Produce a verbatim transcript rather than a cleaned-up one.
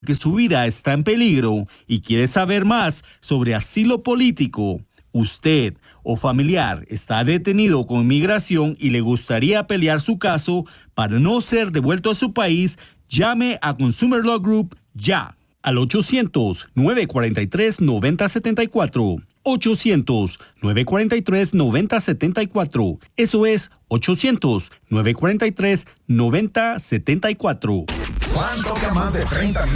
que su vida está en peligro y quiere saber más sobre asilo político, usted o familiar está detenido con inmigración y le gustaría pelear su caso para no ser devuelto a su país, llame a Consumer Law Group ya al ochocientos, nueve cuatro tres, nueve cero siete cuatro. ochocientos, nueve cuatro tres, nueve cero siete cuatro. Eso es ochocientos, nueve cuatro tres, nueve cero siete cuatro. Juan toca más de treinta